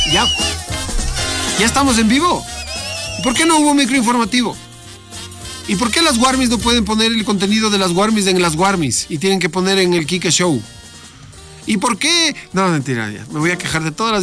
Ya. Ya estamos en vivo. ¿Por qué no hubo microinformativo? ¿Y por qué las Warmis no pueden poner el contenido de las Warmis en las Warmis y tienen que poner en el Kike Show? ¿Y por qué? No, mentira, ya. Me voy a quejar de todas las